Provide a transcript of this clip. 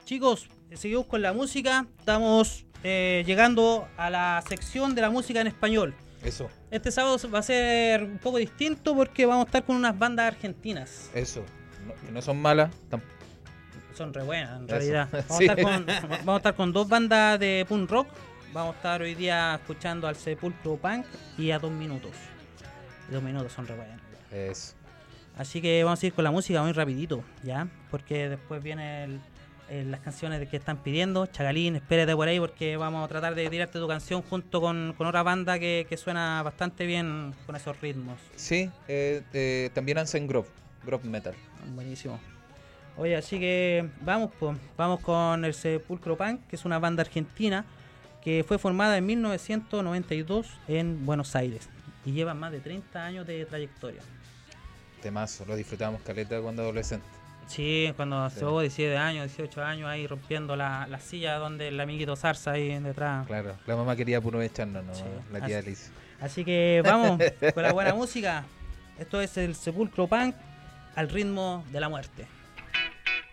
Chicos, seguimos con la música. Estamos llegando a la sección de la música en español. Eso. Este sábado va a ser un poco distinto porque vamos a estar con unas bandas argentinas. Eso. Que no son malas. Son re buenas, en Eso. realidad. Vamos, Sí. vamos a estar con dos bandas de punk rock. Vamos a estar hoy día escuchando al Sepulcro Punk y a 2 Minutos. 2 Minutos son re buenas. Eso. Así que vamos a ir con la música muy rapidito, ¿ya? Porque después vienen las canciones que están pidiendo. Chagalín, espérate por ahí porque vamos a tratar de tirarte tu canción junto con otra banda que suena bastante bien con esos ritmos. Sí, también hacen Grove Metal. Buenísimo. Oye, así que vamos con el Sepulcro Punk, que es una banda argentina que fue formada en 1992 en Buenos Aires y lleva más de 30 años de trayectoria. Temazo, lo disfrutábamos caleta cuando adolescente. Sí, cuando se 17 años, 18 años ahí rompiendo la silla donde el amiguito Zarza ahí detrás. Claro, la mamá quería puro echarnos, ¿no? Sí. La tía Alicia. Así que vamos con la buena música. Esto es el Sepulcro Punk al ritmo de la muerte.